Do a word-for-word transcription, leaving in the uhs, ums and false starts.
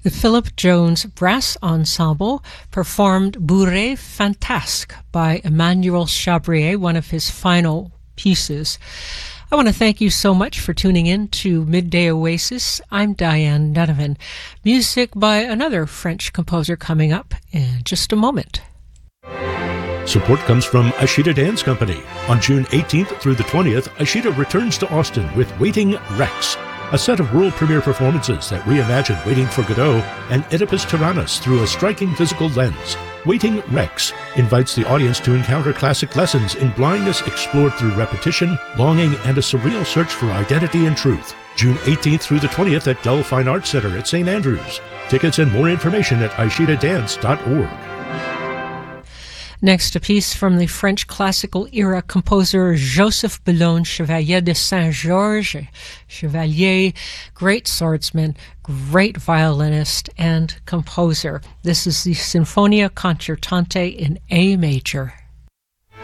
The Philip Jones Brass Ensemble performed Bourrée Fantasque by Emmanuel Chabrier, one of his final pieces. I want to thank you so much for tuning in to Midday Oasis. I'm Diane Donovan. Music by another French composer coming up in just a moment. Support comes from Ashita Dance Company. On June eighteenth through the twentieth, Ashita returns to Austin with Waiting Rex, a set of world premiere performances that reimagine Waiting for Godot and Oedipus Tyrannus through a striking physical lens. Waiting Rex invites the audience to encounter classic lessons in blindness explored through repetition, longing, and a surreal search for identity and truth. June eighteenth through the twentieth at Dell Fine Arts Center at Saint Andrews. Tickets and more information at ashita dance dot org. Next, a piece from the French classical era composer Joseph Boulogne Chevalier de Saint-Georges. Chevalier, great swordsman, great violinist, and composer. This is the Sinfonia Concertante in A major.